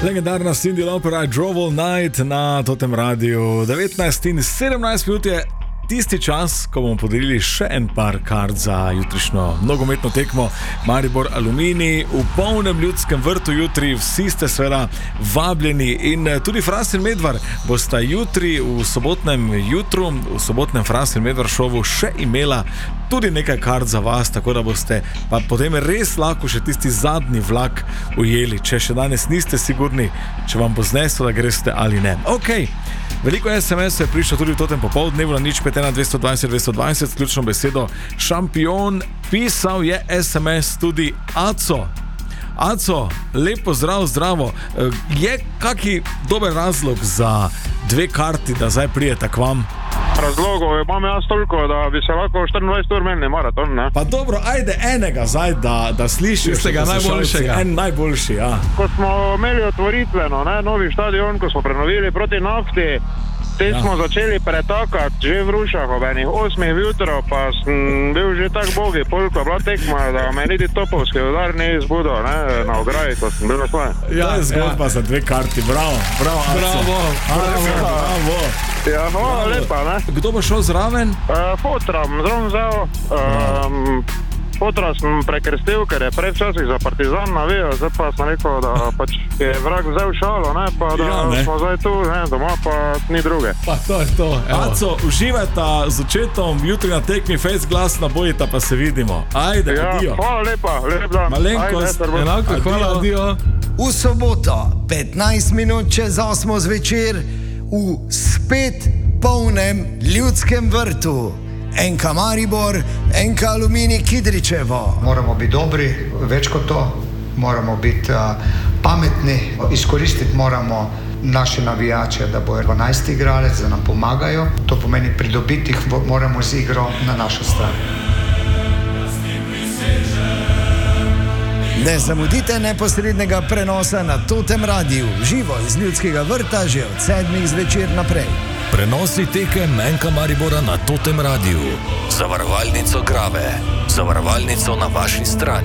Legendarna Cyndi Lauper, I Drove All Night na Totem Radiu. 19 in 17 minut je tisti čas, ko bomo podelili še en par kart za jutrišnjo nogometno tekmo Maribor Aluminij v polnem Ljudskem vrtu jutri. Vsi ste seveda vabljeni in tudi Fras in Medvar bosta jutri v sobotnem jutru, v sobotnem Fras in Medvar šovu še imela tudi nekaj kart za vas, tako da boste pa potem res lahko še tisti zadnji vlak ujeli, če še danes niste sigurni, če vam bo zneslo, da greste ali ne. Veliko SMS je prišlo tudi v totem popoldnevu na 051 220 220 s ključno besedo šampion. Pisal je SMS tudi Aco. Aco, lepo zdravo. Je kaki dober razlog za dve karti, da zdaj prijete k vam? Razlogov imam jaz toliko, da bi se lahko 24 ur menili maraton, ne? Pa dobro, ajde enega zdaj, da slišiš tega najboljšega. En najboljši, ja. Ko smo imeli otvoritveno, ne, novi stadion, ko smo prenovili proti Nafti, smo začeli pretakati že v Rušah ob enih 8 jutro, pa sem bil že tak bogi, polko bila tekma, da me niti topovski udar ni izbudil, ne, na ograji, ko sem bil na svoje. Ja, je zgodba za dve karti, bravo, Aco. Bravo. Ja, hvala lepa, ne. Kdo bo šel zraven? Fotra, zraven vzel, Fotra sem prekrstil, ker je predčasih za Partizan navijal, zdaj pa sem rekel, da pač je vrag vzel šalo, ne, pa da smo zdaj tu, ne, doma pa ni druge. Pa to je to. Aco, uživajta z očetom, jutri na tekmi Face Glas, nabojita pa se vidimo. Ajde, adijo. Hvala lepa, lep dan. Malenkost, enako, hvala, adijo. V soboto, 15 minut čez 8 zvečer, v spet polnem Ljudskem vrtu. NK Maribor, NK Aluminij Kidričevo. Moramo biti dobri, več kot to, moramo biti pametni, izkoristiti moramo naše navijače, da bojo 12 igralec, da nam pomagajo. To pomeni pridobiti jih moramo z igro na našo stran. Ne zamudite neposrednega prenosa na Totem Radiu, živo iz Ljudskega vrta že od 7 zvečer naprej. Prenosi tekem NK Maribora na Totem Radiu. Zavarovalnico Grave. Zavarovalnico na vaši strani.